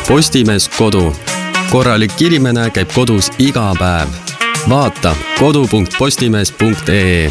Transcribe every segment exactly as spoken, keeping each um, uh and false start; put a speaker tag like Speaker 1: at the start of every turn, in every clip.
Speaker 1: Postimees kodu. Korralik inimene käib kodus iga päev. Vaata kodu punkt postimees punkt ee.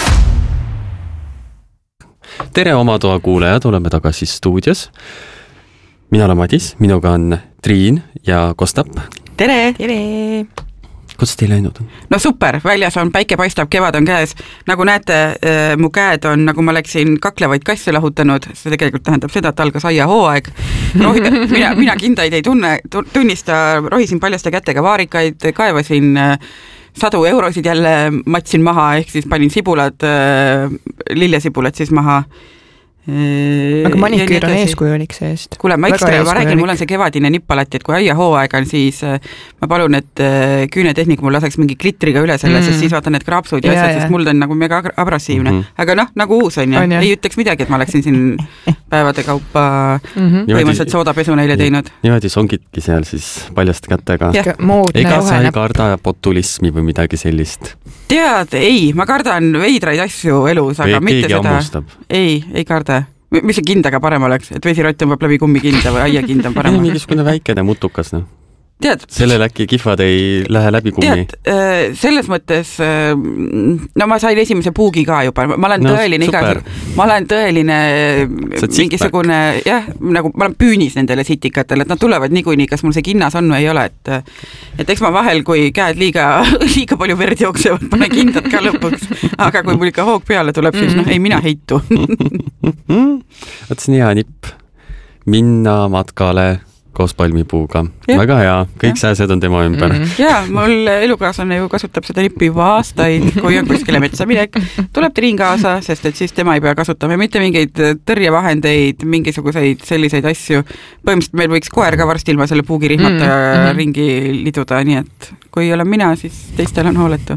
Speaker 1: Tere oma toa kuulajad, oleme tagasi stuudios. Mina olen Madis, minuga on Triin ja Kostap.
Speaker 2: Tere!
Speaker 3: Tere!
Speaker 1: Kuidas teil läinud on?
Speaker 2: No super, väljas on, päike paistab, kevad on käes. Nagu näete, mu käed on, nagu ma läksin kaklevaid kasse lahutanud, see tegelikult tähendab seda, et algas aia hooaeg. Rohi, mina, mina kindaid ei tunne, tunnista, rohisin paljaste kätega vaarikaid, kaevasin sadu eurosid jälle, matsin maha, ehk siis panin sibulad, lillesibulad siis maha.
Speaker 3: Aga maniküür on eeskujulik seest.
Speaker 2: Kuule, ma ekstra, ma räägin, mul on see kevadine nipp alati, et kui aia hooaeg on, siis ma palun, et küünetehnik mul laseks mingi klitriga üle selle, mm. sest siis vaatan need kraapsud ja, ja asjad, sest mul on nagu mega abrasiivne. Mm -hmm. Aga noh, nagu uus on ja, on, ei ütleks midagi, et ma läksin siin päevade kaupa mm -hmm. põhimõtteliselt soodapesu neile teinud.
Speaker 1: Niimoodi songidki seal siis paljaste kätega.
Speaker 3: Ega
Speaker 1: sa ei karda botulismi või midagi sellist?
Speaker 2: Tead, ei, ma kardan veidraid asju elus, aga
Speaker 1: või
Speaker 2: mitte seda.
Speaker 1: Ammustab.
Speaker 2: Ei, ei karda. Mis see kindaga parem oleks, et vesirott tõmbab läbi kummikinda või aiakinda on parem?
Speaker 1: Mingisugune väikene mutukas, noh.
Speaker 2: Tead,
Speaker 1: sellel äkki kihvad ei lähe läbi kummi.
Speaker 2: Tead, selles mõttes, no ma sain esimese puugi ka juba, ma olen no, tõeline igas, ma olen tõeline mingisugune, jah, nagu ma olen püünis nendele sitikatele, et nad tulevad niikuinii, kas mul see kinnas on või ei ole, et et eks ma vahel, kui käed liiga, liiga palju verd jooksevad, pane kindad ka lõpuks, aga kui mul ikka hoog peale tuleb, siis noh, ei mina heitu.
Speaker 1: Võt see nii hea nipp. Minna matkale koos palmipuuga. Ja. Väga hea, kõik sääsed on tema ümber.
Speaker 2: Mm -hmm. Ja, mul elukaaslane ju kasutab seda nippi juba aastaid, kui on kuskile metsa minek. Tuleb Triin kaasa, sest et siis tema ei pea kasutama mitte mingeid tõrjevahendeid, mingisuguseid selliseid asju. Põhimõtteliselt meil võiks koer ka varsti ilma selle puugirihmata mm -hmm. ringi liduda, nii et kui ei ole mina, siis teistel on hooletu.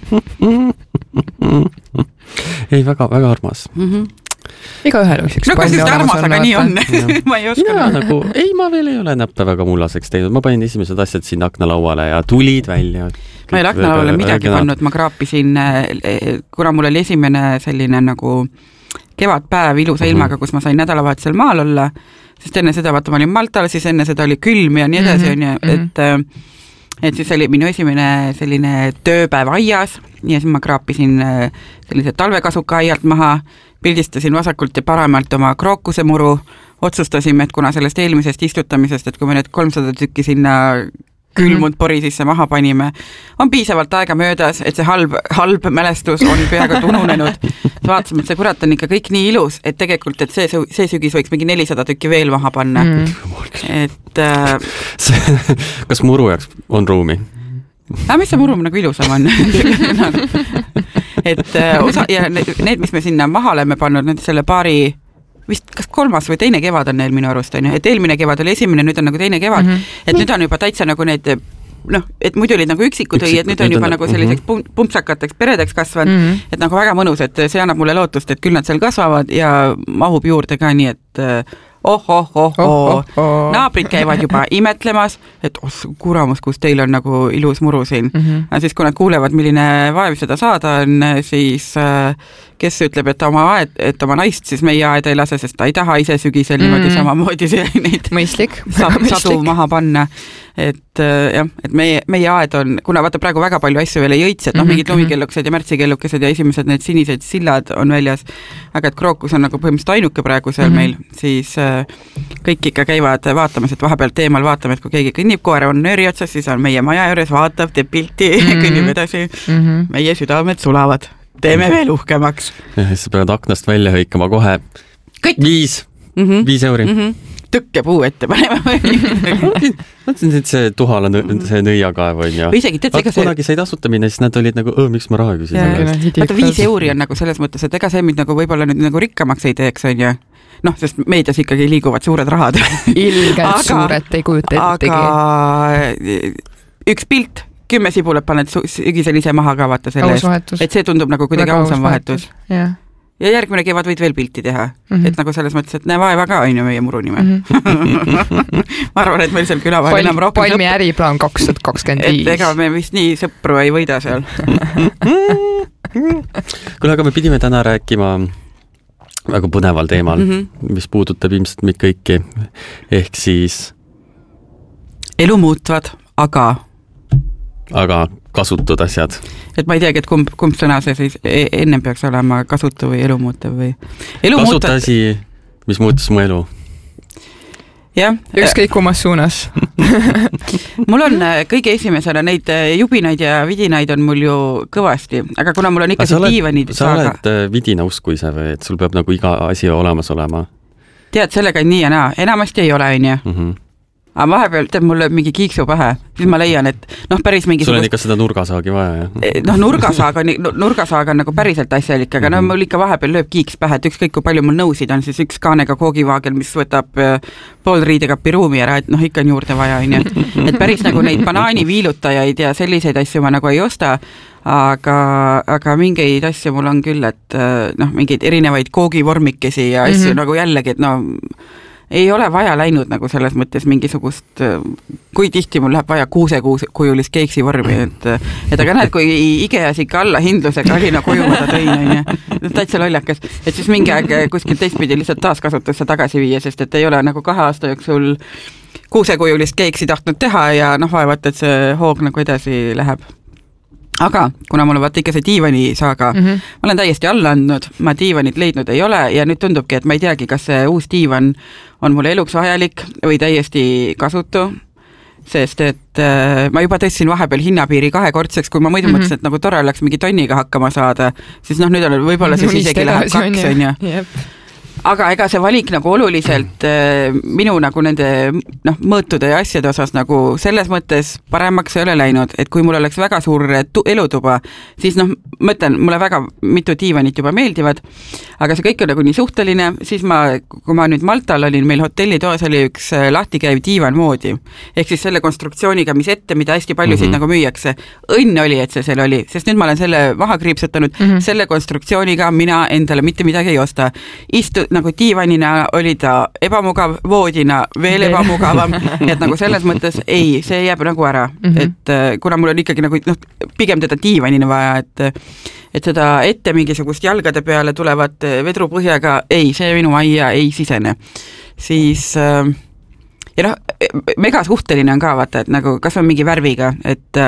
Speaker 1: Ei, väga, väga armas.
Speaker 2: Mhm. Mm
Speaker 3: Iga ühel üks
Speaker 2: no kas just armas, aga nii on. Ma ei oska.
Speaker 1: Ja, nagu, ei, ma veel ei ole näppe väga mullaseks teinud. Ma panin esimesed asjad sinna aknalauale ja tulid välja.
Speaker 2: Ma ei ole aknalauale midagi pannud, ma kraapisin, kuna mul oli esimene selline nagu kevadpäev ilusa ilmaga, kus ma sain nädalavahetusel maal olla, sest enne seda, vaata, ma olin Maltal, siis enne seda oli külm ja nii edasi, on ju, et et siis oli minu esimene selline tööpäev aias ja siis ma kraapisin sellise talvekasuka aialt maha, pildistasin vasakult ja paremalt oma krookusemuru, otsustasime, et kuna sellest eelmisest istutamisest, et kui me need kolmsada tükki sinna külmund pori sisse maha panime, on piisavalt aega möödas, et see halb, halb mälestus on peaaegu ununenud. Vaatasime, et see kurat on ikka kõik nii ilus, et tegelikult, et see, see sügis võiks mingi nelisada tükki veel maha panna. Mm. Et, äh,
Speaker 1: see, kas muru jaks on ruumi?
Speaker 2: Aga mis see muru nagu ilusam on? et osa, ja need, mis me sinna maha oleme pannud, nüüd selle paari, vist kas kolmas või teine kevad on neil minu arust, on ju, et eelmine kevad oli esimene, nüüd on nagu teine kevad, mm -hmm. et nüüd on juba täitsa nagu need, noh, et muidu olid nagu üksikud õi, et nüüd on juba nagu selliseks pumpsakateks peredeks kasvanud, mm -hmm. et nagu väga mõnus, et see annab mulle lootust, et küll nad seal kasvavad ja mahub juurde ka nii, et oh, oh, oh, oh, oh. Naabrid käivad juba imetlemas, et oh, kuramus, kus teil on nagu ilus muru siin. Mm -hmm. Ja siis, kui nad kuulevad, milline vaev seda saada on, siis kes ütleb, et oma, aed, et oma naist siis meie aeda ei lase, sest ta ei taha ise sügisel mm -hmm. niimoodi samamoodi neid
Speaker 3: mõistlik.
Speaker 2: Sadu mõistlik. Maha panna. Et jah, et meie, meie aed on, kuna vaata praegu väga palju asju veel ei õitse, et noh, mingid lumikellukesed ja märtsikellukesed ja esimesed need sinised sillad on väljas, aga et krookus on nagu põhimõtteliselt ainuke praegu seal mm -hmm. meil, siis kõik ikka käivad vaatamas, et vahepealt teemal vaatame, et kui keegi kõnnib, koer on nööri otsas, siis on meie maja juures, vaatab, teeb pilti mm -hmm. kõnnib edasi, mm -hmm. meie südamed sulavad, teeme veel uhkemaks.
Speaker 1: Ja siis peavad aknast välja hõikama kohe kõik. viis, mm -hmm. viis euri. Mm -hmm.
Speaker 2: Tõkkepuu ette panema.
Speaker 1: Mõtlesin, et see tuhal on see nõiakaev on ja
Speaker 2: isegi, tead, ega
Speaker 1: see... kunagi sai tasuta minna, siis nad olid nagu, miks ma raha küsin.
Speaker 2: Vaata, viis euri on nagu selles mõttes, et ega see mind nagu võib-olla nüüd nagu rikkamaks ei teeks, on ju. Noh, sest meedias ikkagi liiguvad suured rahad.
Speaker 3: Ilgelt suured, ei kujuta ettegi.
Speaker 2: Aga üks pilt, kümme sibulat paned sügisel ise maha ka vaata selle eest. Et see tundub nagu kuidagi ausam vahetus.
Speaker 3: Jah.
Speaker 2: Ja järgmine kevad võid veel pilti teha. Mm -hmm. Et nagu selles mõttes, et näe vaeva ka on ju meie muru nime. Mm -hmm. Ma arvan, et meil seal küla vahel enam rohkem
Speaker 3: Palmi sõp... äriplaan kaks tuhat kakskümmend viis.
Speaker 2: Et ega me vist nii sõpru ei võida seal.
Speaker 1: Kuule, aga me pidime täna rääkima väga põneval teemal, mm -hmm. mis puudutab ilmselt meid kõiki. Ehk siis
Speaker 2: elu muutvad, aga
Speaker 1: aga kasutud asjad.
Speaker 2: Et ma ei teagi, et kumb, kumb sõna see siis ennem peaks olema, kasutu või elu muutev või elu
Speaker 1: kasuta
Speaker 2: muutvad...
Speaker 1: asi, mis muutis mu elu.
Speaker 2: jah.
Speaker 3: Ükskõik kumas suunas.
Speaker 2: mul on kõige esimesena neid jubinaid ja vidinaid on mul ju kõvasti, aga kuna mul on ikka see diivanid
Speaker 1: sa saaga... oled vidina usku ise või, et sul peab nagu iga asi olemas olema?
Speaker 2: Tead, sellega nii ja naa, enamasti ei ole, on ju. Mm-hmm. Aga vahepeal teeb mulle mingi kiiksu pähe, siis ma leian, et noh, päris mingi...
Speaker 1: Sul on ikka seda nurgasaagi vaja, jah?
Speaker 2: Noh, nurgasaag on, nurgasaag on nagu päriselt asjalik, aga mm-hmm. no mul ikka vahepeal lööb kiiks pähe, et ükskõik kui palju mul nõusid on, siis üks kaanega koogivaagel, mis võtab pool riidekapi ruumi ära, et noh, ikka on juurde vaja, on ju. Et päris nagu neid banaani viilutajaid ja selliseid asju ma nagu ei osta, aga, aga mingeid asju mul on küll, et noh, mingeid erinevaid koogivormikesi ja asju mm-hmm. nagu jällegi, et no... ei ole vaja läinud nagu selles mõttes mingisugust, kui tihti mul läheb vaja kuusekujulist keeksi vormi, et, et aga näed, kui Ikeas ikka alla hindlusega oli no koju ma ta tõin, on ju, täitsa lollakas, et siis mingi aeg kuskil teistpidi lihtsalt taaskasutusse tagasi viia, sest et ei ole nagu kahe aasta jooksul kuusekujulist keeksi tahtnud teha ja noh, vaevalt, et see hoog nagu edasi läheb. Aga kuna mul on vaata ikka see diivanisaaga, mm-hmm. ma olen täiesti alla andnud, ma diivanit leidnud ei ole ja nüüd tundubki, et ma ei teagi, kas see uus diivan on mulle eluks vajalik või täiesti kasutu, sest et äh, ma juba tõstsin vahepeal hinnapiiri kahekordseks, kui ma muidu mm-hmm. mõtlesin, et nagu tore oleks mingi tonniga hakkama saada, siis noh, nüüd on võib-olla siis isegi läheb kaks, on ju. Yep. Aga ega see valik nagu oluliselt äh, minu nagu nende noh, mõõtude ja asjade osas nagu selles mõttes paremaks ei ole läinud, et kui mul oleks väga suur tu- elutuba, siis noh, ma ütlen, mulle väga mitu diivanit juba meeldivad, aga see kõik on nagu nii suhteline, siis ma, kui ma nüüd Maltal olin, meil hotellitoas oli üks lahti käiv diivan moodi, ehk siis selle konstruktsiooniga, mis ette, mida hästi paljusid mm-hmm. nagu müüakse. Õnn oli, et see seal oli, sest nüüd ma olen selle maha kriipsutanud, mm-hmm. selle konstruktsiooniga mina endale mitte midagi ei osta. Istu, nagu diivanina oli ta ebamugav, voodina veel ebamugavam, et nagu selles mõttes ei, see jääb nagu ära, mm-hmm. et kuna mul on ikkagi nagu noh, pigem teda diivanina vaja, et, et seda ette mingisugust jalgade peale tulevat vedrupõhjaga, ei, see minu majja ei sisene. Siis ja noh, mega suhteline on ka vaata, et nagu kas on mingi värviga, et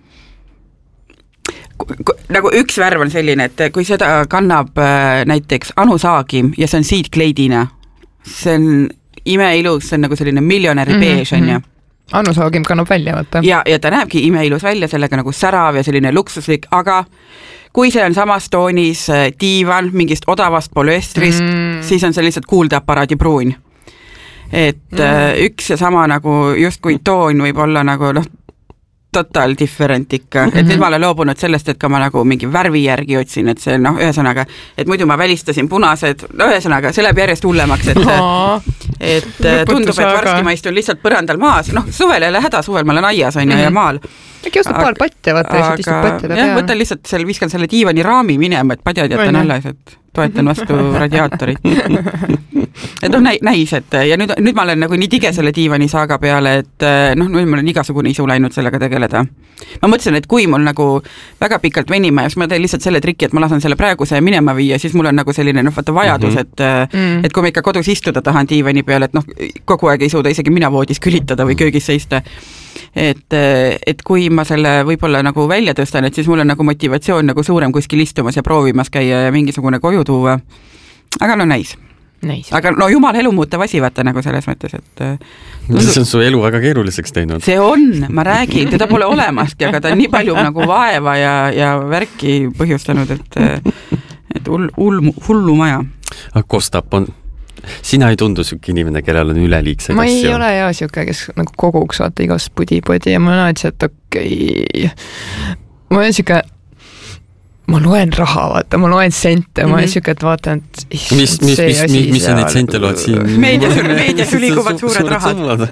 Speaker 2: nagu üks värv on selline, et kui seda kannab näiteks anusaagi ja see on siidkleidina, see on imeilus, see on nagu selline miljonäri mm-hmm. beige, on ju.
Speaker 3: Anusaagim kannab välja, vaata.
Speaker 2: Ja, ja ta näebki imeilus välja, sellega nagu särav ja selline luksuslik, aga kui see on samas toonis diivan mingist odavast polüestrist, mm. siis on see lihtsalt kuuldeaparaadi pruun. Et mm. üks ja sama nagu justkui toon võib olla nagu noh, total different ikka, et mm-hmm. nüüd ma olen loobunud sellest, et ka ma nagu mingi värvi järgi otsin, et see noh, ühesõnaga, et muidu ma välistasin punased, no ühesõnaga, see läheb järjest hullemaks, et, et tundub, et varsti ma istun lihtsalt põrandal maas, noh, suvel ei ole häda, suvel ma olen aias, on ju, ja maal.
Speaker 3: Äkki ostad paar patte, vaata, lihtsalt istub patte
Speaker 2: peale. Jah, võtan lihtsalt selle, viskan selle diivani raami minema, et padjad jätan alles, et toetan vastu radiaatorit. Et noh, näis, et ja nüüd, nüüd ma olen nagu nii tige selle diivani saaga peale, et noh, nüüd mul on igasugune isu läinud sellega tegeleda. Ma mõtlesin, et kui mul nagu väga pikalt venima ja siis ma teen lihtsalt selle triki, et ma lasen selle praeguse minema viia, siis mul on nagu selline noh, vaata vajadus, et, mm. et kui ma ikka kodus istuda tahan diivani peale, et noh, kogu aeg ei suuda isegi mina voodis külitada või köögis seista. Et, et kui ma selle võib-olla nagu välja tõstan, et siis mul on nagu motivatsioon nagu suurem kuskil istumas ja proovimas käia ja mingisugune koju tuua. Aga no näis.
Speaker 3: Nice.
Speaker 2: Aga no jumal elu muuta vasi vaata nagu selles mõttes, et
Speaker 1: tundub, see on su elu väga keeruliseks teinud.
Speaker 2: See on, ma räägin, teda pole olemaski, aga ta on nii palju nagu vaeva ja, ja värki põhjustanud, et, et hull, hull, hullu maja.
Speaker 1: Aga Kostap on, sina ei tundu sükke inimene, kellel on üleliigseid asju?
Speaker 3: Ma ei ole hea sükke, kes nagu koguks vaata igast pudi-pudi ja ma olen alati, et okei okay. ma olen süke ma loen raha, vaata, ma loen sente, ma olen süke, et vaatan, et
Speaker 1: issand, mis, mis, mis, mis, mis sa neid sente loed siin?
Speaker 2: Meedias, meedias ülikuvad suured rahad.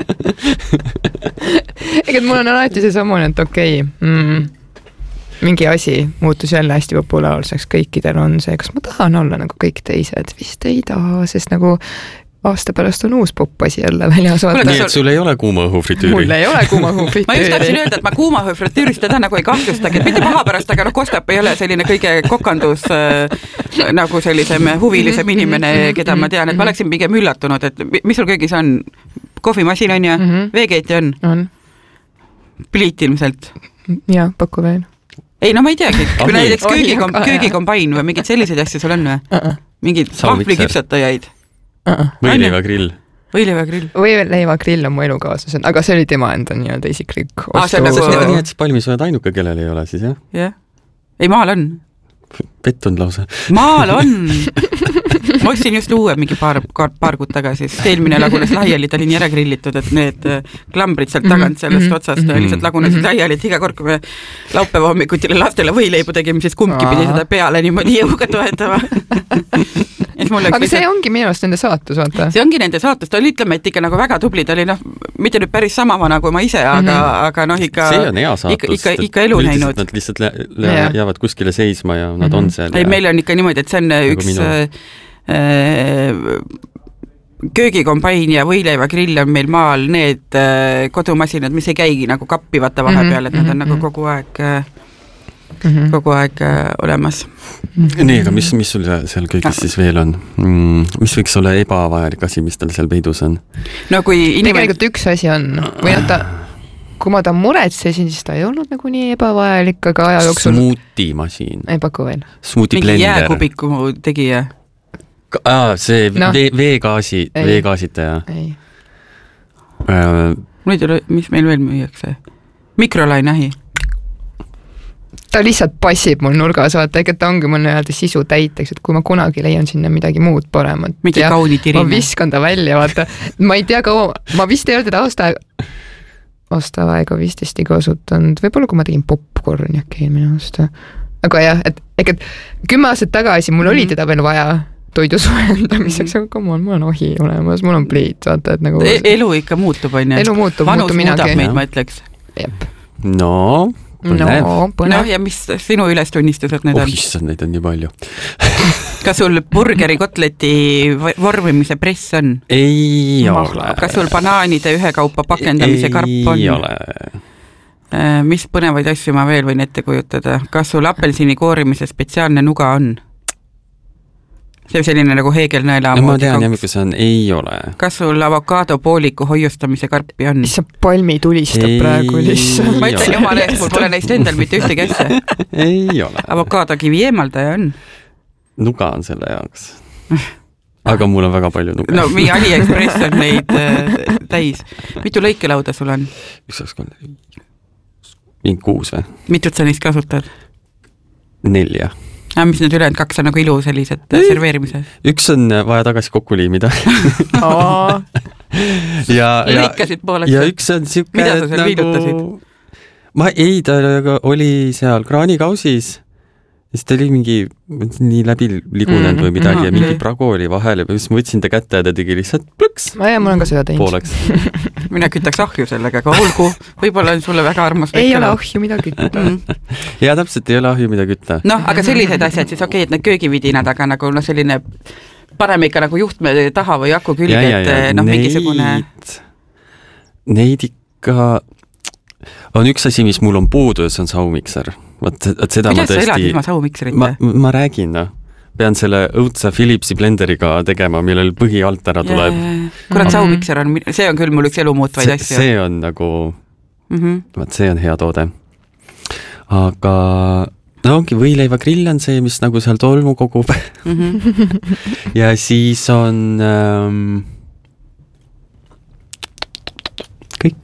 Speaker 3: Ega mul on alati see samune, et okei okay, mm, mingi asi muutus jälle hästi populaarseks, kõikidel on see, kas ma tahan olla nagu kõik teised, vist ei taha, sest nagu aasta pärast on uus poppasi jälle väljas.
Speaker 1: Nii, et sul ei ole kuuma õhufritüüri?
Speaker 3: Mul ei ole kuuma õhufritüüri.
Speaker 2: Ma just tahtsin öelda, et ma kuuma õhufritüürist teda nagu ei kahtlustagi, et mitte paha pärast, aga no Kostap ei ole selline kõige kokandus äh, nagu sellisem huvilisem inimene, keda ma tean, et ma oleksin pigem üllatunud, et mis sul kõigis on kohvimasin on ju mm, -hmm. veekeeti on?
Speaker 3: On.
Speaker 2: Pliit ilmselt?
Speaker 3: Jaa, paku veel.
Speaker 2: Ei, no ma ei teagi, kui näiteks köögikom, köögikombain või mingid sellised asju sul on või? Uh -uh. Mingid vahvliküpsetajaid?
Speaker 3: Uh -uh.
Speaker 1: Võileivagrill.
Speaker 2: Võileivagrill.
Speaker 3: Võileivagrill on mu elukaaslased, aga see oli tema enda nii-öelda isiklik ostu.
Speaker 2: Ah, see on nagu...
Speaker 1: Nii, et siis palmis oled ainuke, kellel ei ole siis, jah?
Speaker 2: Jah. Ei, maal on.
Speaker 1: Pettunud lausa.
Speaker 2: Maal on. Ma ostsin just uue mingi paar, paar kuud tagasi, sest eelmine lagunes laiali, ta oli nii ära grillitud, et need klambrid sealt tagant sellest mm -hmm. otsast mm -hmm. lihtsalt lagunesid mm -hmm. laiali, et iga kord, kui me laupäeva hommikutile lastele võileibu tegime, siis kumbki pidi seda peale niimoodi jõuga toetama.
Speaker 3: Aga see ongi minu arust nende saatus, vaata.
Speaker 2: See ongi nende saatus, ta oli, ütleme, et ikka nagu väga tubli, ta oli noh, mitte nüüd päris sama vana kui ma ise, aga, mm -hmm. aga noh, ikka
Speaker 1: see on hea saatus,
Speaker 2: ikka, ikka, ikka elu näinud.
Speaker 1: Nad lihtsalt jäävad kuskile seisma ja nad mm -hmm. on seal.
Speaker 2: Ei, meil on ikka niimoodi, et see on nagu üks köögikombain ja võileivagrill on meil maal need kodumasinad, mis ei käigi nagu kappi vaata vahepeal, et nad on nagu kogu aeg mm -hmm. kogu aeg olemas.
Speaker 1: Nii, aga mis, mis sul seal köögis siis veel on? Mis võiks olla ebavajalik asi, mis tal seal peidus on?
Speaker 2: No kui
Speaker 3: inimene... Tegelikult üks asi on, või no ta kui ma ta muretsesin, siis ta ei olnud nagu nii ebavajalik, aga aja jooksul...
Speaker 1: Smoothie masin.
Speaker 3: Ei paku veel.
Speaker 2: Smoothie blender. Mingi jääkubiku tegija.
Speaker 1: Aa, see no. vee, veegaasi, veegaasitaja.
Speaker 3: Ei.
Speaker 2: Äh, Mul ei tea, mis meil veel müüakse? Mikrolaineahi.
Speaker 3: Ta lihtsalt passib mul nurgas, vaata, ega ta ongi mul nii-öelda sisu täiteks, et kui ma kunagi leian sinna midagi muud paremat.
Speaker 2: Mingi kauni tirine.
Speaker 3: Ma viskan ta välja, vaata. Ma ei tea kaua, ma vist ei ole teda aasta aasta aega vist hästi kasutanud. Võib-olla kui ma tegin popcorni äkki eelmine aasta. Aga jah, et, et kümme aastat tagasi mul mm -hmm. oli teda veel vaja toidu soojendamiseks, aga come on, mul on ohi olemas, mul on pliit, vaata, et nagu...
Speaker 2: E elu ikka muutub, on ju?
Speaker 3: Elu muutub,
Speaker 2: vanus
Speaker 3: muutub minagi.
Speaker 2: Vanus muudab meid, ma ütleks.
Speaker 3: Jep.
Speaker 1: No... Põnev.
Speaker 2: No, põnev. No, ja mis sinu ülestunnistused need
Speaker 1: oh,
Speaker 2: on?
Speaker 1: Oh, issand, neid on nii palju.
Speaker 2: Kas sul burgeri kotleti vormimise press on?
Speaker 1: Ei Mahla. ole.
Speaker 2: Kas sul banaanide ühekaupa pakendamise
Speaker 1: ei
Speaker 2: karp on?
Speaker 1: Ei ole.
Speaker 2: Mis põnevaid asju ma veel võin ette kujutada? Kas sul apelsini koorimise spetsiaalne nuga on? See on selline nagu heegelnõela
Speaker 1: no, ma tean, jah, mis see on, ei ole.
Speaker 2: Kas sul avokaado pooliku hoiustamise karpi on?
Speaker 3: Issa palmi tulistab ei praegu lihtsalt.
Speaker 2: Ma ütlen jumala eest, mul pole neist endal mitte ühtegi asja.
Speaker 1: Ei ole.
Speaker 2: Avokaado kivi eemaldaja on?
Speaker 1: Nuga on selle jaoks. Aga mul on väga palju nuga.
Speaker 2: No mingi AliExpress on neid äh, täis. Mitu lõikelauda sul on?
Speaker 1: üks, kaks, kolm, mingi kuus või?
Speaker 2: Mitut sa neist kasutad?
Speaker 1: Nelja.
Speaker 2: Ja, mis need ülejäänud kaks on nagu ilu sellised ei. Serveerimised?
Speaker 1: Üks on vaja tagasi kokku liimida. ja, ja, ja üks on siuke,
Speaker 2: mida sa seal viidutasid?
Speaker 1: Ma ei, ta oli seal kraanikausis. Siis ta oli mingi nii läbi ligunenud mm, või midagi mm, ja mingi okay. pragu oli vahel ja siis ma võtsin ta kätte ja ta tegi lihtsalt plõks.
Speaker 3: Ma ja mul on ka seda teinud.
Speaker 1: Pooleks.
Speaker 2: Mina kütaks ahju sellega, aga olgu, võib-olla on sulle väga armas.
Speaker 3: Ei ole ahju mida kütta.
Speaker 1: ja täpselt ei ole ahju mida kütta.
Speaker 2: Noh, aga sellised asjad siis okei, okay, et need köögividinad, aga nagu no selline parem ikka nagu juhtme taha või aku külge, et noh, mingisugune...
Speaker 1: Neid ikka on üks asi, mis mul on puudu ja see on saumikser. Võt, et seda
Speaker 2: kuidas
Speaker 1: ma tõesti...
Speaker 2: sa elad ilma saumikserite?
Speaker 1: Ma, ma räägin, no. Pean selle õudse Philipsi blenderiga tegema, millel põhi alt ära tuleb.
Speaker 2: Kurat, saumikser on, see on küll mul üks elu muutvaid
Speaker 1: see,
Speaker 2: asju.
Speaker 1: See on nagu, mm -hmm. võt, see on hea toode. Aga no ongi võileivagrill on see, mis nagu seal tolmu kogub. Mm -hmm. ja siis on ähm, kõik.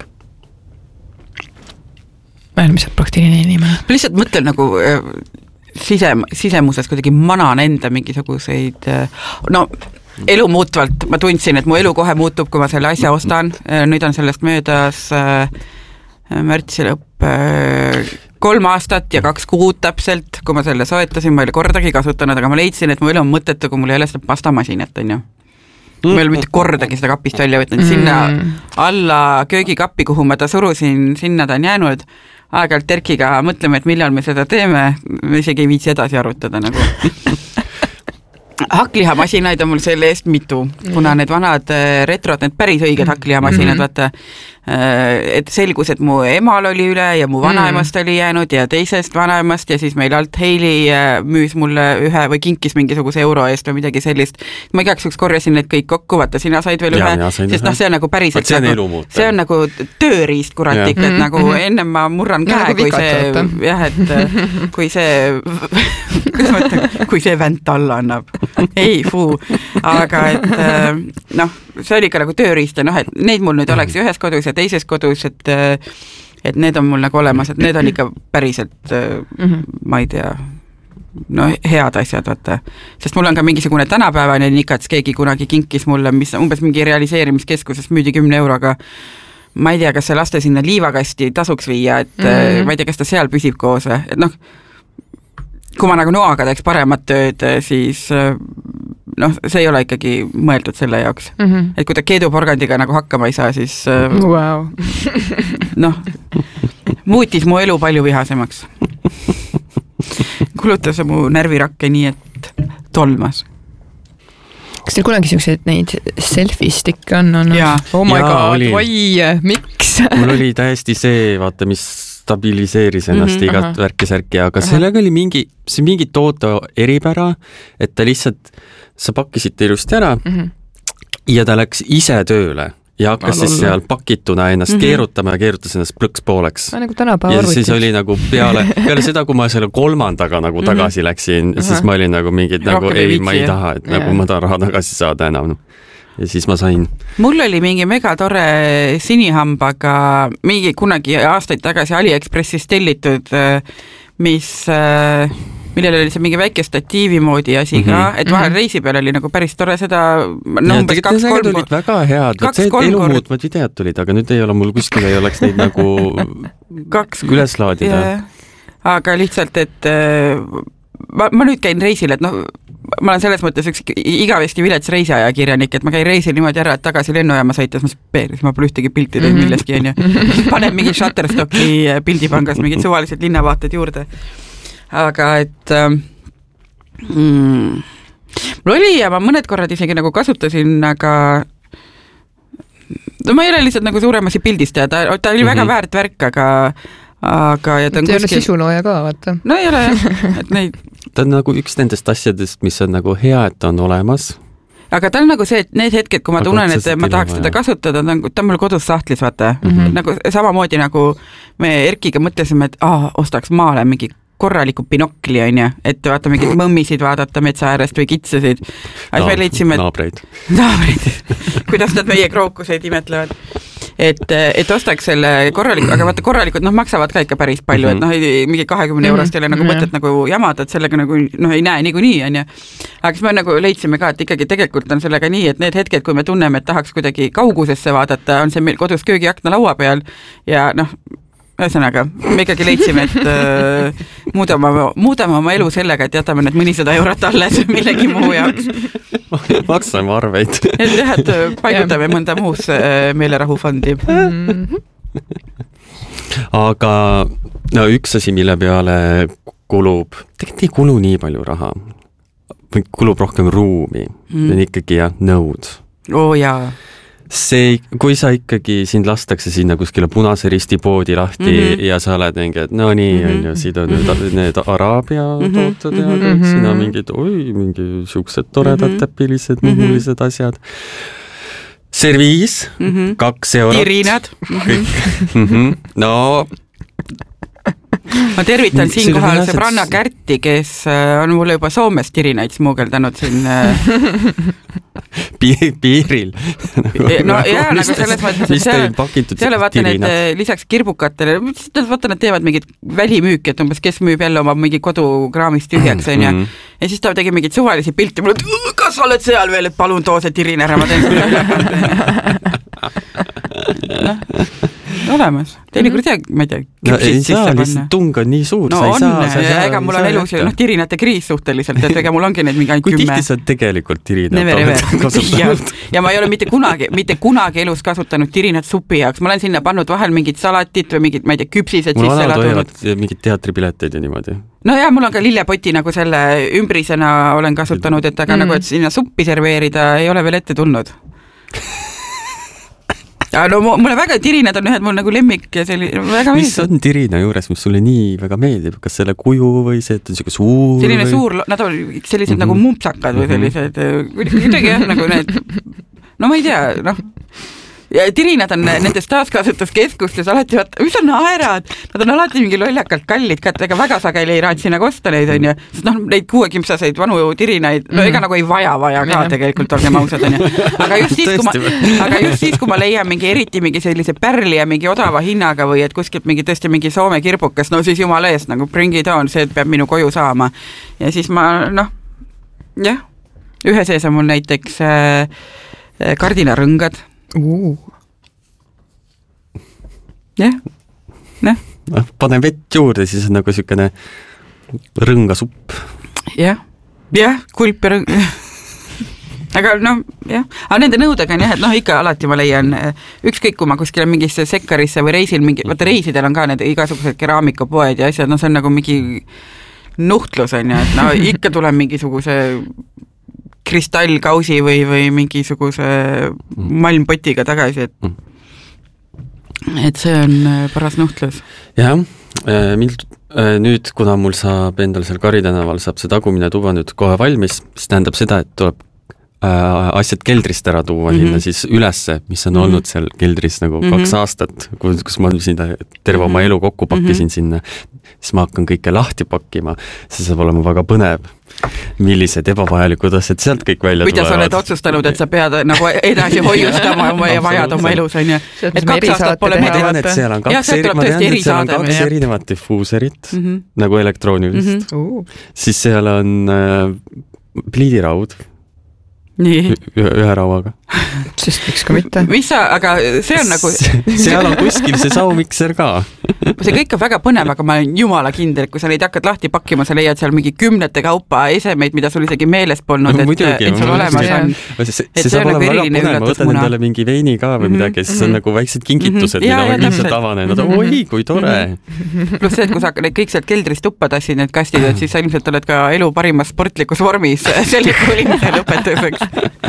Speaker 3: Äärmiselt praktiline inimene.
Speaker 2: Ma lihtsalt mõtlen nagu äh, sise, sisemuses kuidagi manan enda mingisuguseid, äh, no elu muutvalt ma tundsin, et mu elu kohe muutub, kui ma selle asja ostan. Äh, nüüd on sellest möödas äh, märtsi lõpp äh, kolm aastat ja kaks kuud täpselt, kui ma selle soetasin, ma ei ole kordagi kasutanud, aga ma leidsin, et mu elu on mõttetu, kui mul ei ole seda pastamasinat, on ju. Ma ei ole mitte kordagi seda kapist välja võtnud, sinna alla köögikappi, kuhu ma ta surusin, sinna ta on jäänud. Aeg-ajalt Terkiga mõtleme, et millal me seda teeme, me isegi ei viitsi edasi arutada nagu. Hakklihamasinaid on mul selle eest mitu, kuna need vanad retrod, need päris õiged hakklihamasinaid, vaata, et selgus, et mu emal oli üle ja mu vanaemast mm. oli jäänud ja teisest vanaemast ja siis meil alt Heili müüs mulle ühe või kinkis mingisuguse euro eest või midagi sellist. Ma igaks juks korjasin need kõik kokku, vaata sina said veel ja, ühe, sest noh, see on nagu päriselt
Speaker 1: see on,
Speaker 2: nagu, see on nagu tööriist kuratik, et nagu mm-hmm. ennem ma murran käe, no, kui see, jah, et kui see kui see vänt alla annab. Ei, fuu. Aga et noh, see oli ikka nagu tööriist ja noh, et neid mul nüüd oleks ühes kodus ja teises kodus, et et need on mul nagu olemas, et need on ikka päriselt mm-hmm. ma ei tea, no head asjad, vaata. Sest mul on ka mingisugune tänapäevane nikats, keegi kunagi kinkis mulle, mis umbes mingi realiseerimiskeskuses müüdi kümne euroga. Ma ei tea, kas see laste sinna liivakasti tasuks viia, et mm-hmm. ma ei tea, kas ta seal püsib koos, et noh, kui ma nagu noaga teeks paremat tööd, siis noh, see ei ole ikkagi mõeldud selle jaoks. Mm-hmm. Et kui ta keeduporgandiga nagu hakkama ei saa, siis
Speaker 3: wow.
Speaker 2: noh, muutis mu elu palju vihasemaks. Kulutas mu närvirakke nii, et tolmas.
Speaker 3: Kas teil kunagi sellised neid selfie stikke on? on
Speaker 2: ja.
Speaker 3: Oh my
Speaker 1: ja,
Speaker 3: god, vai, miks?
Speaker 1: Mul oli täiesti see, vaata, mis stabiliseeris ennast mm-hmm, igat värki-särki, aga aha. sellega oli mingi, see mingi toote eripära, et ta lihtsalt, sa pakkisid ilusti ära mm-hmm. ja ta läks ise tööle ja hakkas siis seal pakituna ennast mm-hmm. keerutama ja keerutas ennast plõks pooleks.
Speaker 3: Nagu tänapäeva
Speaker 1: ja
Speaker 3: arvutis.
Speaker 1: Siis oli nagu peale, peale seda, kui ma selle kolmandaga nagu mm-hmm. tagasi läksin, uh-huh. siis ma olin nagu mingid, nagu ei, viitsi, ma ei taha, et yeah. nagu ma tahan raha tagasi saada enam. No. Ja siis ma sain. Mul
Speaker 2: oli mingi mega tore sinihambaga mingi kunagi aastaid tagasi AliExpressis tellitud, mis, millel oli see mingi väike statiivi moodi asi ka, mm-hmm. et vahel reisi peal oli nagu päris tore seda no, umbes kaks-kolm
Speaker 1: olid väga head, vaat see elumuutvad videod tulid, aga nüüd ei ole mul kuskil ei oleks neid nagu kaks üles laadida.
Speaker 2: Yeah. Aga lihtsalt, et ma, ma nüüd käin reisil, et noh, ma olen selles mõttes üks igavesti vilets reisiajakirjanik, et ma käin reisil niimoodi ära, et tagasi lennujaama sõites, ma speeris, ma pole ühtegi pilti teid milleski, on ju. Panen mingi Shutterstocki pildipangas mingid suvalised linnavaated juurde. Aga et mm, mul oli ja ma mõned korrad isegi nagu kasutasin, aga no ma ei ole lihtsalt nagu suuremasi pildistaja, ta, ta oli mm-hmm. väga väärt värk, aga aga ja ta on
Speaker 3: kuskil... ei ole sisulooja ka, vaata.
Speaker 2: No ei ole, et neid...
Speaker 1: ta on nagu üks nendest asjadest, mis on nagu hea, et ta on olemas.
Speaker 2: Aga ta on nagu see, et need hetked, kui ma aga tunnen, et ma tahaks teda kasutada, ta on, ta on mul kodus sahtlis, vaata. Mm-hmm. Nagu samamoodi nagu me Erkiga mõtlesime, et aa, ostaks maale mingi korraliku binokli, on ju, et vaata mingid mõmmisid vaadata metsa äärest või kitsasid. Aga no, me leidsime...
Speaker 1: Naabreid.
Speaker 2: Naabreid. Kuidas nad meie krookuseid imetlevad. Et, et ostaks selle korraliku, aga vaata korralikud, noh, maksavad ka ikka päris palju, mm-hmm. et noh, mingi kahekümne eurost ei ole nagu mõtet mm-hmm. nagu jamada, et sellega nagu, noh, ei näe niiku nii, on ju. Aga siis me nagu leidsime ka, et ikkagi tegelikult on sellega nii, et need hetked, kui me tunneme, et tahaks kuidagi kaugusesse vaadata, on see meil kodus köögiakna laua peal ja noh, ühesõnaga, me ikkagi leidsime, et äh, muudame, muudame oma elu sellega, et jätame need mõnisada eurot alles millegi muu jaoks.
Speaker 1: Maksame arveid.
Speaker 2: Et jah, et paigutame mõnda muus meelerahufondi.
Speaker 1: Aga no, üks asi, mille peale kulub, tegelikult ei kulu nii palju raha, kulub rohkem ruumi, mm. on ikkagi jah, nõud.
Speaker 2: Oo oh, jaa.
Speaker 1: See, kui sa ikkagi sind lastakse sinna kuskile Punase Risti poodi lahti mm-hmm. ja sa oled mingi, et no nii mm-hmm. on ju, siin on need, need Araabia mm-hmm. tooted ja mm-hmm. siin on mingid, oi, mingi siuksed toredad mm-hmm. täpilised, muhulised mm-hmm. asjad. Serviis, mm-hmm. kaks eurot.
Speaker 2: Tirinad.
Speaker 1: Kõik. Mm-hmm. No...
Speaker 2: Ma tervitan siinkohal sõbranna Kärti, kes on mulle juba Soomes tirinaid smuugeldanud siin
Speaker 1: piiril.
Speaker 2: No jaa, nagu selles mõttes, et seal, seal vaata need lisaks kirbukatele, vaata nad teevad mingid välimüüki, et umbes kes müüb jälle oma mingi kodukraamist tühjaks, on ja. Ja siis ta tegi mingid suvalisi pilti, mul et kas sa oled seal veel, et palun too see tirin ära, ma teen sulle üle. Olemas. Teinekord ei tea, ma ei tea,
Speaker 1: no, ei saa, lihtsalt tung on nii suur.
Speaker 2: No
Speaker 1: sa ei
Speaker 2: on,
Speaker 1: saa, sa
Speaker 2: ja ega mul on elus no, tirinate kriis suhteliselt, et ega mul ongi neid mingi ainult
Speaker 1: kümme.
Speaker 2: Kui
Speaker 1: tihti sa tegelikult tirinat
Speaker 2: oled kasutanud? Ja, ja ma ei ole mitte kunagi, mitte kunagi elus kasutanud tirinat supi jaoks. Ma olen sinna pannud vahel mingid salatit või mingid, ma ei tea, küpsised
Speaker 1: mul
Speaker 2: sisse ladunud.
Speaker 1: Mul mingid teatripileteid ja niimoodi.
Speaker 2: No ja mul on ka lillepoti nagu selle ümbrisena olen kasutanud, et aga mm. nagu, et sinna suppi serveerida ei ole veel ette tulnud. no mulle väga tirinad on ühed mul nagu lemmik ja selline väga meeldib.
Speaker 1: Mis on tirina juures, mis sulle nii väga meeldib? Kas selle kuju või see, et on siuke suur?
Speaker 2: Selline
Speaker 1: või...
Speaker 2: suur, nad on sellised mm -hmm. nagu mumpsakad või sellised, kuidagi jah, nagu need, no ma ei tea, noh. Ja tirinad on nendes taaskasutuskeskustes alati, vaata, mis on naerad? Nad on alati mingi lollakalt kallid, ka ega väga sageli ei raatsi nagu osta neid, on ju. Sest noh, neid kuuekümsaseid vanu tirinaid, no ega nagu ei vaja vaja ka tegelikult, olgem ausad, on ju. Aga just siis, kui ma, aga just siis, kui ma leian mingi eriti mingi sellise pärli ja mingi odava hinnaga või et kuskilt mingi tõesti mingi Soome kirbukas, no siis jumala eest nagu bring it on, see peab minu koju saama. Ja siis ma, noh, jah, ühe sees on mul näiteks äh, kardinarõngad.
Speaker 3: Uh.
Speaker 2: jah, noh.
Speaker 1: Pane vett juurde, siis on nagu sükene rõngasupp.
Speaker 2: jah, jah, kulp ja rõng. aga noh, jah, aga nende nõudega on jah, et noh, ikka alati ma leian, ükskõik kui ma kuskile mingisse sekkarisse või reisil mingi, vaata reisidel on ka need igasugused keraamikapoed ja asjad, no see on nagu mingi nuhtlus on ju, et no ikka tuleb mingisuguse kristallkausi või, või mingisuguse malmpotiga tagasi, et et see on paras nuhtlus.
Speaker 1: jah, nüüd, kuna mul saab endal seal Kari tänaval, saab see tagumine tuba nüüd kohe valmis, siis tähendab seda, et tuleb asjad keldrist ära tuua mm -hmm. sinna siis ülesse, mis on mm -hmm. olnud seal keldris nagu mm -hmm. kaks aastat, kus, kus ma sinna terve oma elu kokku pakkisin mm -hmm. sinna, siis ma hakkan kõike lahti pakkima, see saab olema väga põnev. Millised ebavajalikud asjad sealt kõik välja
Speaker 2: Kuidas
Speaker 1: tulevad.
Speaker 2: Kuidas oled otsustanud, et sa pead nagu edasi hoiustama ja vajad oma elus, on ju? Et kaks aastat pole
Speaker 1: ma tean, et seal on kaks, eri, ma tean, et seal on kaks erinevat diffuuserit, mm -hmm. nagu elektroonilist. Mm -hmm. Siis seal on äh, pliidiraud.
Speaker 2: Nii.
Speaker 1: Ühe rauaga.
Speaker 3: Sest miks ka mitte.
Speaker 2: Mis sa, aga see on nagu...
Speaker 1: seal on kuskil see saumikser ka.
Speaker 2: see kõik on väga põnev, aga ma olen jumala kindel, et kui sa neid hakkad lahti pakkima, sa leiad seal mingi kümnete kaupa esemeid, mida sul isegi meeles polnud,
Speaker 1: no,
Speaker 2: et,
Speaker 1: muidugi,
Speaker 2: et sul olemas on.
Speaker 1: See, see, see saab olema väga põnev, ma võtan endale mingi veini ka või midagi, siis on nagu väiksed kingitused, mida ma ilmselt avanen. Oi, kui tore!
Speaker 2: Pluss see, et kui sa kõik sealt keldrist tuppa tassid need kastid, et siis sa ilmselt oled ka elu parimas sportlikus vormis selliku inimese lõpetuseks.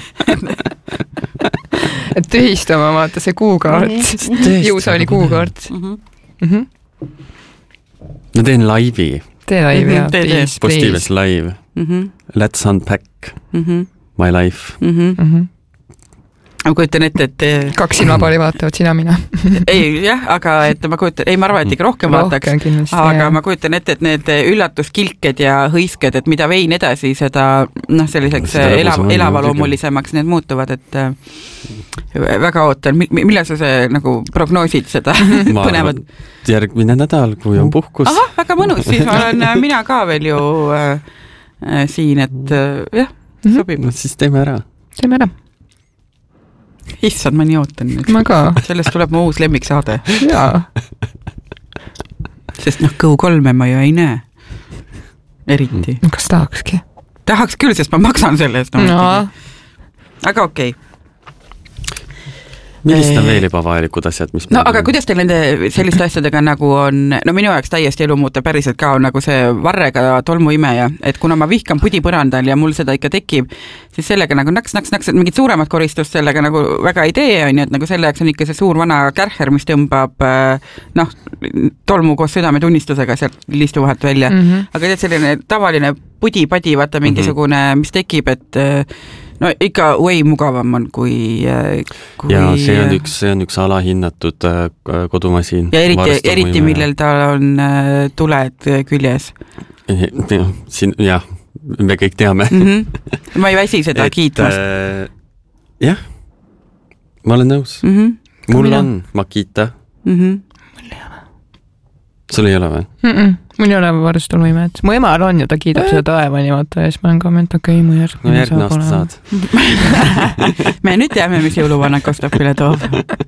Speaker 3: et tühistama, vaata see kuukaart. Juusaali kuukaart. Mm -hmm.
Speaker 1: Ma teen laivi.
Speaker 3: Tee laivi, jah.
Speaker 1: Postiives live. Mm -hmm. Let's unpack mm -hmm. my life. Mm -hmm. Mm -hmm.
Speaker 2: ma kujutan ette, et
Speaker 3: kaks silmapalli vaatavad sina mina.
Speaker 2: ei, jah, aga et ma kujutan, ei, ma arvan, et ikka rohkem vaataks, aga jah. Ma kujutan ette, et need üllatuskilked ja hõisked, et mida vein edasi, seda noh, selliseks elav, elavalomulisemaks need muutuvad, et väga ootan, millal sa see nagu prognoosid seda põnevad?
Speaker 1: Järgmine nädal, kui on puhkus.
Speaker 2: Aha, väga mõnus, siis ma olen mina ka veel ju äh, äh, siin, et äh, jah, sobib.
Speaker 1: No, siis teeme ära.
Speaker 3: Teeme ära.
Speaker 2: Issand, ma nii ootan nüüd.
Speaker 3: Ma ka.
Speaker 2: Sellest tuleb mu uus lemmiksaade.
Speaker 3: Jaa.
Speaker 2: Sest noh, Go kolme ma ju ei näe. Eriti.
Speaker 3: Kas tahakski?
Speaker 2: Tahaks küll, sest ma maksan selle eest.
Speaker 3: No.
Speaker 2: Aga okei. Okay.
Speaker 1: Millist on veel ebavajalikud asjad, mis
Speaker 2: no aga on? Kuidas teil nende selliste asjadega nagu on, no minu jaoks täiesti elu muuta päriselt ka on nagu see varrega tolmuimeja, et kuna ma vihkan pudipõrandal ja mul seda ikka tekib, siis sellega nagu naks, naks, naks, et mingit suuremat koristust sellega nagu väga ei tee, on ju, et nagu selle jaoks on ikka see suur vana kärher, mis tõmbab noh, tolmu koos südametunnistusega sealt liistu vahelt välja. Mm -hmm. Aga tead selline tavaline pudipadi, vaata mingisugune, mm -hmm. mis tekib, et no ikka way mugavam on kui, kui...
Speaker 1: Ja see on üks, see on üks alahinnatud kodumasin.
Speaker 2: Ja eriti, eriti millel ta on tuled küljes.
Speaker 1: Siin, jah, me kõik teame.
Speaker 2: Mm -hmm. Ma ei väsi seda et, kiitmast.
Speaker 1: Äh, jah, ma olen nõus. Mm -hmm. Mul Mina? on Makita. Mm -hmm. Mul ei ole. Sul ei ole või?
Speaker 3: Mm -mm. Mul ei ole varustulmimet. Mu emal on ja ta kiidab äh? seda taevani, vaata, ja siis ma olen ka mõelnud, okei, mu järg.
Speaker 1: No järgmine aasta saad.
Speaker 2: Me nüüd teame, mis jõuluvanna Kostapile toob.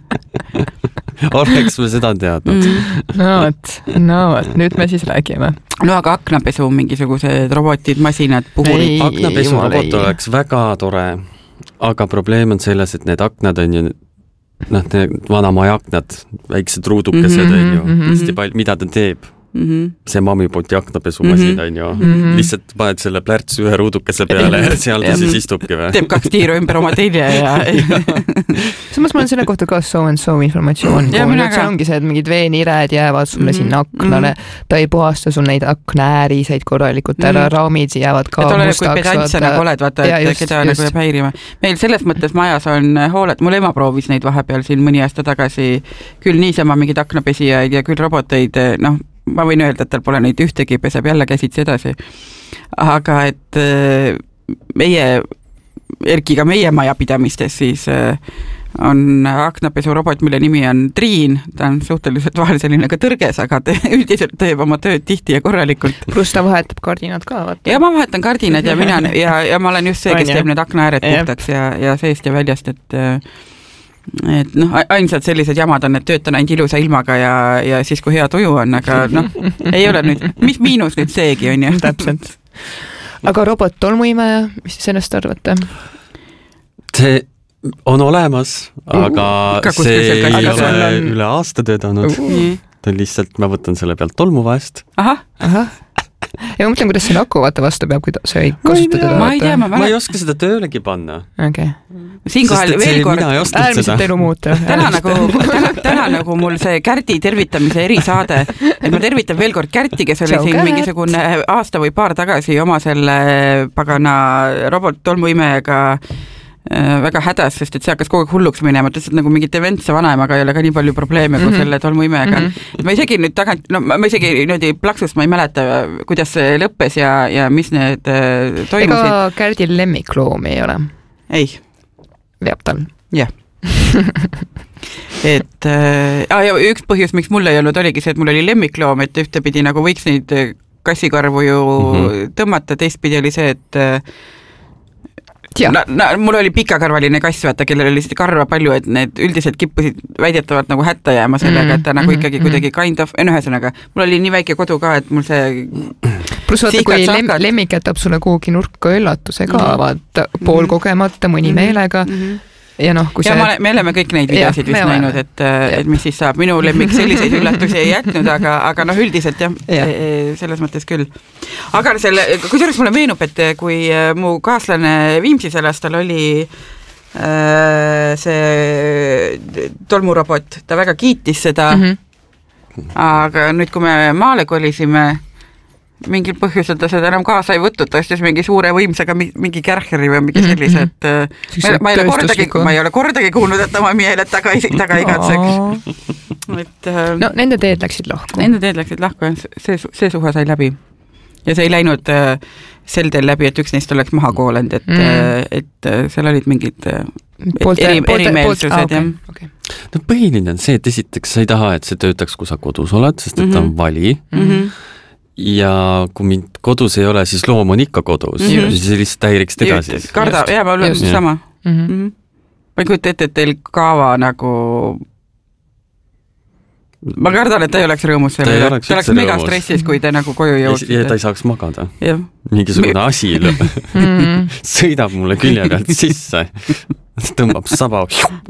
Speaker 1: Oleks me seda teadnud.
Speaker 3: Mm. No vot, no vot, nüüd me siis räägime.
Speaker 2: No aga aknapesu mingisugused robotid, masinad, puhurid.
Speaker 1: Aknapesu robot oleks väga tore, aga probleem on selles, et need aknad on ju noh, need vana maja aknad, väiksed ruudukesed mm -hmm, on ju, mm -hmm. palju, mida ta teeb? Mm-hmm. see Mamipoti aknapesumasin mm-hmm. on ju, mm-hmm. lihtsalt paned selle plärts ühe ruudukese peale ja seal ta siis istubki või?
Speaker 2: Teeb kaks tiiru ümber oma telje ja
Speaker 3: samas ma olen selle kohta ka so and so informatsioon. see ongi see, et mingid veenired jäävad sulle mm-hmm. sinna aknale, ta ei puhasta sul neid aknaääriseid korralikult ära, mm-hmm. raamid jäävad ka
Speaker 2: et mustaks. Et ole, kui pedantse nagu oled, vaata, et just, keda just. Nagu jääb häirima. Meil selles mõttes majas on hooled, mul ema proovis neid vahepeal siin mõni aasta tagasi, küll niisama mingid aknapesijaid ja küll roboteid, noh, ma võin öelda, et tal pole neid ühtegi, peseb jälle käsitsi edasi. Aga et meie, Erkiga meie majapidamistes siis on aknapesurobot, mille nimi on Triin, ta on suhteliselt vahel selline ka tõrges, aga te, üldiselt teeb oma tööd tihti ja korralikult.
Speaker 3: Pluss ta vahetab kardinad ka, vaata.
Speaker 2: Ja ma vahetan kardinad ja mina ja, ja ma olen just see, kes teeb need aknaääred puhtaks ja, ja seest ja väljast, et et noh, ainsad sellised jamad on, et töötan ainult ilusa ilmaga ja, ja siis, kui hea tuju on, aga noh, ei ole nüüd, mis miinus nüüd seegi on ju.
Speaker 3: Täpselt. Aga robot tolmuimeja, mis te sellest arvate?
Speaker 1: See on olemas, aga uh, see ei ole on... üle aasta töötanud. Uh. Ta on lihtsalt, ma võtan selle pealt tolmuvahest.
Speaker 2: Aha,
Speaker 3: aha. Ja ma mõtlen, kuidas selle aku vaata vastu peab, kui sa ei kasuta teda.
Speaker 2: Ma ei tea, ma,
Speaker 1: ma ei oska seda töölegi panna.
Speaker 3: Okay.
Speaker 2: Siinkohal veel kord
Speaker 3: äärmiselt elu muuta.
Speaker 2: Täna nagu, täna, täna nagu mul see Kärdi tervitamise erisaade, et ma tervitan veel kord Kärti, kes oli siin mingisugune aasta või paar tagasi oma selle pagana robot tolmuimejaga väga hädas, sest et see hakkas kogu aeg hulluks minema, et lihtsalt nagu mingi dementse vanaemaga ei ole ka nii palju probleeme kui mm-hmm. selle tolmuimejaga. Mm-hmm. Ma isegi nüüd tagant, no ma isegi niimoodi plaksust ma ei mäleta, kuidas see lõppes ja, ja mis need toimusid.
Speaker 3: Ega Kärdil lemmikloomi ei ole?
Speaker 2: Ei.
Speaker 3: Veab tal?
Speaker 2: Jah. et äh, ja üks põhjus, miks mul ei olnud, oligi see, et mul oli lemmikloom, et ühtepidi nagu võiks neid kassikarvu ju mm-hmm. tõmmata, teistpidi oli see, et No, no, mul oli pikakarvaline kass, vaata, kellel oli karva palju, et need üldiselt kippusid väidetavalt nagu hätta jääma sellega, et ta nagu ikkagi kuidagi kind of, en ühesõnaga, mul oli nii väike kodu ka, et mul see
Speaker 3: pluss vaata, kui lem, lemmik jätab sulle kuhugi nurka üllatuse ka, mm-hmm. vaata, pool kogemata, mõni mm-hmm. meelega mm-hmm. ja noh, kui
Speaker 2: ja
Speaker 3: see...
Speaker 2: ma, me oleme kõik neid videosid ja, vist näinud, et, et mis siis saab. Minu lemmik selliseid üllatusi ei jätnud, aga, aga noh, üldiselt jah, ja. selles mõttes küll. Aga selle, kusjuures mulle meenub, et kui mu kaaslane Viimsi sellest tal oli äh, see tolmurobot, ta väga kiitis seda, mm-hmm. aga nüüd, kui me maale kolisime, mingil põhjusel ta seda enam kaasa ei võtnud, ta ostis mingi suure võimsaga mingi kärheri või mingi sellise, et mm-hmm. ma, ma, ei kordagi, ma ei ole kordagi kuulnud, et oma meeled taga, taga igatseks. Et,
Speaker 3: no nende teed läksid lahku.
Speaker 2: Nende teed läksid lahku ja see, see suhe sai läbi. Ja see ei läinud äh, sel teel läbi, et üks neist oleks maha koolend, et, mm. et äh, seal olid mingid äh,
Speaker 3: poolte,
Speaker 2: eri,
Speaker 3: poolte,
Speaker 2: erimeelsused.
Speaker 3: Poolte, ah, okay, okay.
Speaker 1: No põhiline on see, et esiteks sa ei taha, et see töötaks, kui sa kodus oled, sest et mm-hmm. ta on vali. Mm-hmm. Ja kui mind kodus ei ole, siis loom on ikka kodus. Mm-hmm. Siis lihtsalt häiriks edasi.
Speaker 2: Karda, jaa, ma olen sama. Mm-hmm. Mm-hmm. Ma ei kujuta ette, et teil kaava nagu... Ma kardan, et ta ei oleks rõõmus selle. Ta, ta oleks mega stressis, kui te nagu koju jõudsite.
Speaker 1: Ja ta ei saaks magada.
Speaker 2: Ja.
Speaker 1: Mingisugune asi mm-hmm. sõidab mulle külje pealt sisse. Tõmbab saba.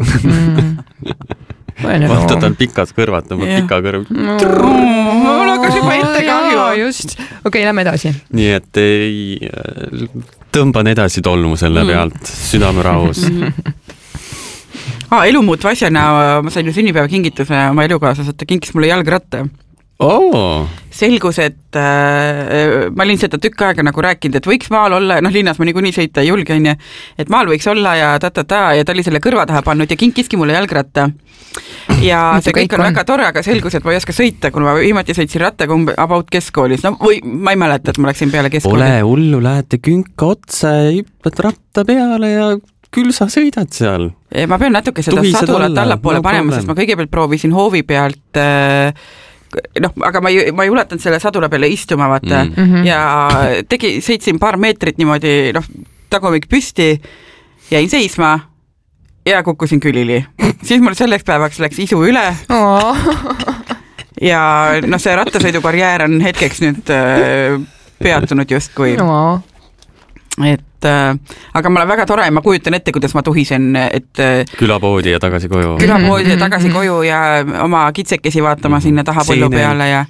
Speaker 1: Vaata, ta on pikas kõrvad, tõmbab yeah. pika kõrv.
Speaker 2: Mul hakkas juba ette kahju.
Speaker 3: Just. Okei, okay, lähme edasi.
Speaker 1: Nii, et ei, tõmban edasi tolmu selle pealt. Südame rahus.
Speaker 2: Ah, elumuutva asjana ma sain ju sünnipäeva kingituse oma elukaaslas, et ta kinkis mulle jalgratta.
Speaker 1: Oh.
Speaker 2: Selgus, et äh, ma olin seda tükk aega nagu rääkinud, et võiks maal olla, noh linnas ma niikuinii sõita ei julge, et maal võiks olla ja ta-ta-ta ja ta oli selle kõrva taha pannud ja kinkiski mulle jalgratta. Ja see kõik on, on väga tore, aga selgus, et ma ei oska sõita, kui ma viimati sõitsin rattaga umbe about keskkoolis. No või ma ei mäleta, et ma läksin peale keskkooli.
Speaker 1: Ole hullu, lähete künka otsa ja hüppad ratta peale ja küll sa sõidad seal.
Speaker 2: Ma pean natuke seda Tuhised sadulat allapoole no panema, sest ma kõigepealt proovisin hoovi pealt äh, noh, aga ma ei, ma ei ulatanud selle sadula peale istuma, vaata, mm-hmm. ja tegi, sõitsin paar meetrit niimoodi, noh, tagumik püsti, jäin seisma ja kukkusin külili. Siis mul selleks päevaks läks isu üle. Oh. Ja noh, see rattasõidukarjäär on hetkeks nüüd äh, peatunud justkui. Oh. Et äh, aga ma olen väga tore ja ma kujutan ette, kuidas ma tuhisen, et äh,
Speaker 1: külapoodi ja tagasi koju.
Speaker 2: Külapoodi ja tagasi koju ja oma kitsekesi vaatama sinna taha põllu peale ja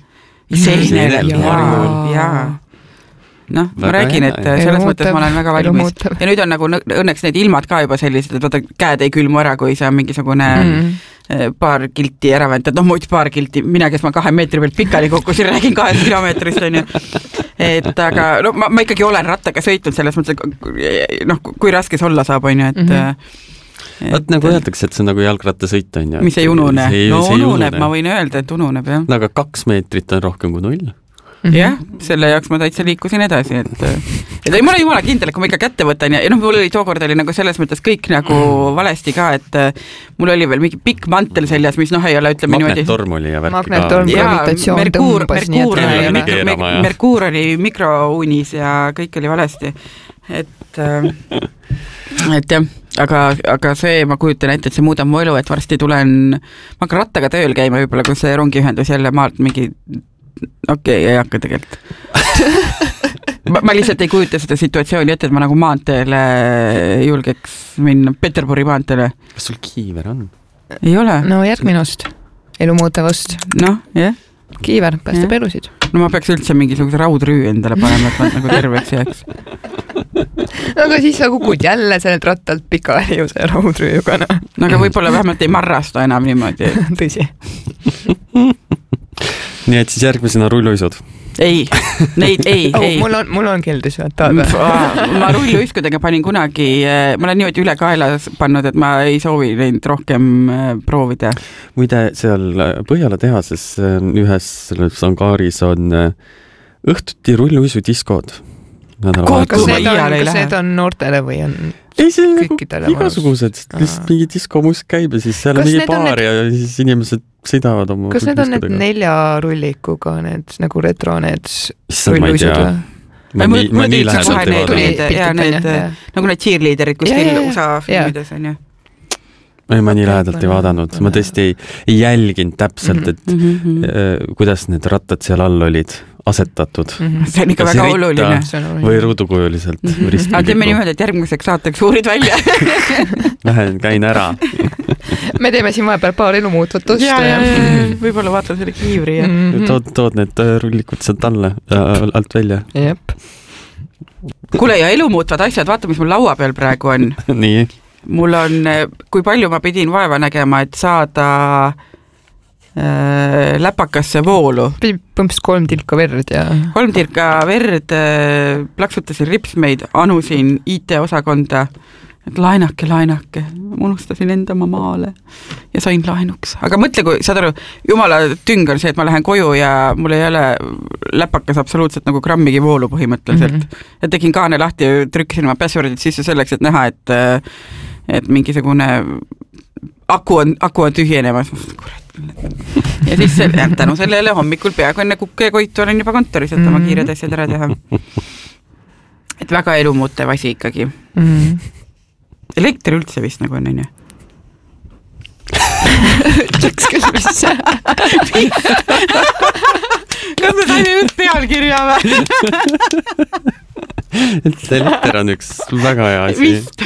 Speaker 2: Seenel, jaa, jaa. Noh, ma räägin, et selles mõttes ma olen väga valmis. Ja nüüd on nagu õnneks need ilmad ka juba sellised, et vaata, käed ei külmu ära, kui sa mingisugune mm. paar kilti ära väntad. No muid paar kilti, mina, kes ma kahe meetri pealt pikali kokkusin, räägin kahest kilomeetrist, on ju. Et aga no, ma, ma ikkagi olen rattaga sõitnud selles mõttes, et noh, kui raske see olla saab, on ju, et
Speaker 1: mm-hmm. Vaat nagu öeldakse, et see on nagu jalgrattasõit, on ju.
Speaker 2: Mis ei unune? No ununeb, ma võin öelda, et ununeb, jah.
Speaker 1: No aga kaks meetrit on rohkem kui null.
Speaker 2: Mm-hmm. jah, selle jaoks ma täitsa liikusin edasi, et et ei, ma olen jumala kindel, et kui ma ikka kätte võtan ja, ja noh, mul oli tookord oli nagu selles mõttes kõik nagu valesti ka, et mul oli veel mingi pikk mantel seljas, mis noh, ei ole, ütleme niimoodi.
Speaker 1: Magnetorm oli ja värki ka.
Speaker 3: Magnetorm, gravitatsioon
Speaker 2: Merkuur,
Speaker 3: tõmbas.
Speaker 2: Merkuur, oli, mikro, Merkuur oli mikrouunis ja kõik oli valesti. Et, et jah, aga, aga see, ma kujutan ette, et see muudab mu elu, et varsti tulen, ma hakkan rattaga tööl käima võib-olla, kui see rongiühendus jälle maalt mingi okei, okay, ei hakka tegelikult. ma, ma lihtsalt ei kujuta seda situatsiooni ette, et ma nagu maanteele julgeks minna, Peterburi maanteele.
Speaker 1: Kas sul kiiver on?
Speaker 2: Ei ole.
Speaker 3: No järgminust, elumuutavust.
Speaker 2: Noh, jah.
Speaker 3: Kiiver, päästab elusid.
Speaker 2: No ma peaks üldse mingisuguse raudrüü endale panema, et ma nagu terveks jääks.
Speaker 3: No aga siis sa kukud jälle sellelt rattalt pika äriuse raudrüüuga. No.
Speaker 2: no aga võib-olla vähemalt ei marrasta enam niimoodi.
Speaker 3: Tõsi.
Speaker 1: Nii et siis järgmisena rulluisud.
Speaker 2: Ei, neid ei,
Speaker 3: oh,
Speaker 2: ei.
Speaker 3: Mul on, mul on keldus võttada.
Speaker 2: ma rulluiskudega panin kunagi, ma olen niimoodi üle kaela pannud, et ma ei soovi neid rohkem proovida.
Speaker 1: Muide, seal Põhjala tehases ühes Sangaaris on õhtuti rulluisudiskod.
Speaker 3: Kas need on, kas need on noortele või on
Speaker 1: ei, see on nagu igasugused, lihtsalt mingi diskomusk käib ja siis seal kas on mingi paar need... ja siis inimesed sõidavad oma
Speaker 3: kas need on need nelja rullikuga, need nagu retro, need
Speaker 1: rulluisud või? Ma nii, ma nii lähedalt ei
Speaker 2: vaadanud. Nagu need cheerleaderid kuskil U S A filmides on ju.
Speaker 1: Ei, ma nii lähedalt ei vaadanud. Ma tõesti ei, ei jälginud täpselt, et mm-hmm. äh, kuidas need rattad seal all olid asetatud.
Speaker 2: Mm-hmm. See on ikka väga oluline.
Speaker 1: Või ruudukujuliselt.
Speaker 2: Mm-hmm. Aga teeme niimoodi, et järgmiseks saateks uurid välja.
Speaker 1: Lähen, käin ära.
Speaker 3: Me teeme siin vahepeal paar elumuutvatust.
Speaker 2: Ja, ja, ja, võib-olla vaatan selle kiivri. Ja.
Speaker 1: Mm-hmm. Tood, tood need rullikud sealt alla, alt välja.
Speaker 3: Jep.
Speaker 2: Kuule, ja elumuutvad asjad, vaata, mis mul laua peal praegu on.
Speaker 1: Nii.
Speaker 2: Mul on, kui palju ma pidin vaeva nägema, et saada äh, läpakasse voolu.
Speaker 3: Põmps kolm tilka verd ja...
Speaker 2: Kolm tilka verd, äh, plaksutasin ripsmeid, anusin I T-osakonda, et lainake, lainake, unustasin enda oma maale ja sain laenuks. Aga mõtle, kui saad aru, jumala tüng on see, et ma lähen koju ja mul ei ole läpakas absoluutselt nagu grammigi voolu põhimõtteliselt. Mm-hmm. Ja tegin kaane lahti ja trükkisin oma passwordid sisse selleks, et näha, et, et mingisugune aku on, aku on tühjenemas. Ja siis tänu sellele hommikul peaaegu enne kukke ja koitu olen juba kontoris, et oma kiired asjad ära teha. Et väga elumuutev asi ikkagi. Mm-hmm. Elekter üldse vist nagu on, on ju?
Speaker 3: Ütleks küll, mis see?
Speaker 2: Kas me saime just pealkirja või?
Speaker 1: Elekter on üks väga hea asi.
Speaker 2: Vist.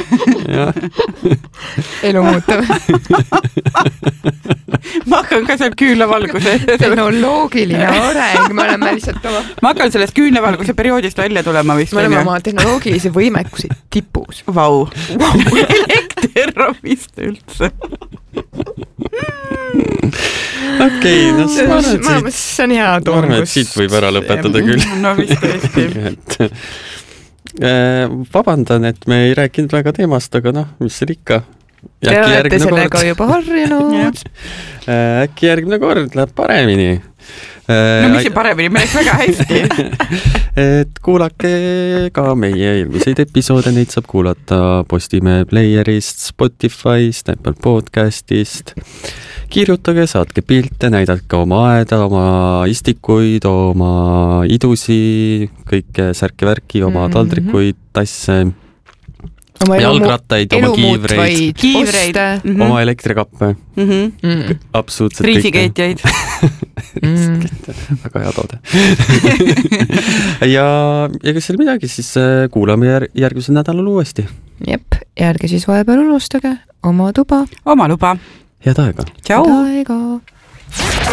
Speaker 3: Elu muutab.
Speaker 2: Ma hakkan ka seal küünlavalguse.
Speaker 3: Tehnoloogiline areng, me oleme lihtsalt oma...
Speaker 2: Ma hakkan sellest küünlavalguse perioodist välja tulema vist.
Speaker 3: Me oleme oma tehnoloogilise võimekusi tipus.
Speaker 2: Vau. Wow. Elekter on vist üldse.
Speaker 1: Okei, no
Speaker 3: see on hea toorgus.
Speaker 1: Ma arvan, et siit võib ära lõpetada küll.
Speaker 2: No vist tõesti.
Speaker 1: et vabandan, et me ei rääkinud väga teemast, aga noh, mis seal ikka.
Speaker 3: Te olete sellega juba harjunud.
Speaker 1: Äkki järgmine kord läheb paremini.
Speaker 2: No mis see paremini, me läks väga hästi.
Speaker 1: Et kuulake ka meie eelmiseid episoode, neid saab kuulata Postimehe playerist, Spotify'st, Apple Podcast'ist. Kirjutage, saatke pilte, näidake oma aeda, oma istikuid, oma idusi, kõike särke-värki, oma mm-hmm. taldrikuid, tasse, oma jalgrattaid, oma kiivreid,
Speaker 2: kiivreid
Speaker 1: mm-hmm. oma elektrikappe,
Speaker 2: mm-hmm.
Speaker 1: absoluutselt
Speaker 2: riisikeetjaid.
Speaker 3: mm.
Speaker 1: Väga hea toode. ja, ja kas seal midagi, siis kuulame jär, järgmisel nädalal uuesti.
Speaker 3: Jep, järgi siis vahepeal unustage oma tuba.
Speaker 2: Oma luba.
Speaker 1: Head aega.
Speaker 2: Tšau.
Speaker 3: Head aega.